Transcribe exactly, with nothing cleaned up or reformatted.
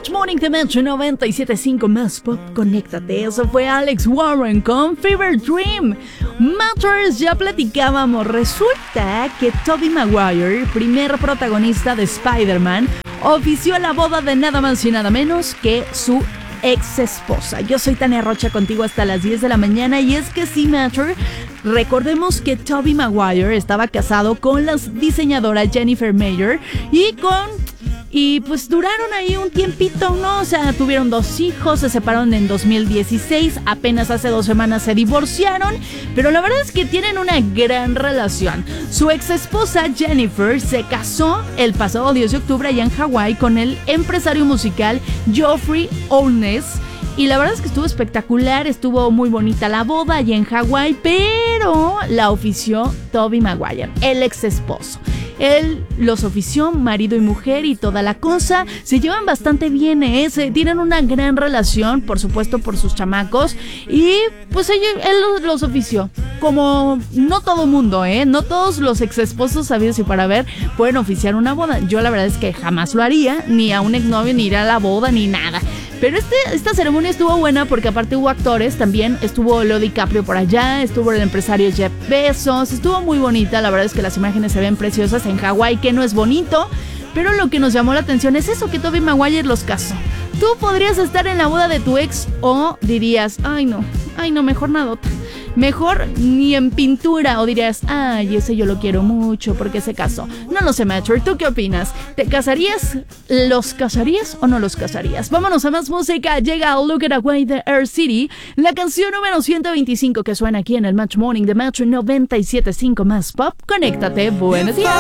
Match Morning de Metro noventa y siete punto cinco más pop. Conéctate. Eso fue Alex Warren con Fever Dream. Matters, ya platicábamos. Resulta que Tobey Maguire, primer protagonista de Spider-Man, ofició la boda de nada más y nada menos que su ex esposa. Yo soy Tania Rocha, contigo hasta las diez de la mañana. Y es que sí, Matter, recordemos que Tobey Maguire estaba casado con la diseñadora Jennifer Mayer y con... Y pues duraron ahí un tiempito, ¿no? O sea, tuvieron dos hijos, se separaron en dos mil dieciséis, apenas hace dos semanas se divorciaron, pero la verdad es que tienen una gran relación. Su ex esposa Jennifer se casó el pasado diez de octubre allá en Hawái con el empresario musical Geoffrey Onnes. Y la verdad es que estuvo espectacular, estuvo muy bonita la boda allá en Hawái, pero la ofició Tobey Maguire, el ex esposo. Él los ofició, marido y mujer y toda la cosa. Se llevan bastante bien, ¿eh? Se, tienen una gran relación, por supuesto, por sus chamacos. Y pues ella, él los, los ofició. Como no todo mundo, ¿eh? No todos los ex esposos sabidos y para ver pueden oficiar una boda. Yo la verdad es que jamás lo haría, ni a un exnovio, ni ir a la boda, ni nada. Pero este, esta ceremonia estuvo buena porque aparte hubo actores también. Estuvo Leo DiCaprio por allá, estuvo el empresario Jeff Bezos. Estuvo muy bonita, la verdad es que las imágenes se ven preciosas en Hawái, que no es bonito. Pero lo que nos llamó la atención es eso, que Tobey Maguire los casó. Tú podrías estar en la boda de tu ex o dirías, ay no, ay no, mejor nadota. Mejor ni en pintura, o dirías, ay, ese yo lo quiero mucho porque se casó. No lo sé, Matter, ¿tú qué opinas? ¿Te casarías? ¿Los casarías o no los casarías? Vámonos a más música. Llega Look It Away de Air City, la canción número ciento veinticinco que suena aquí en el Match Morning de Metro noventa y siete punto cinco más pop. Conéctate, buenos días.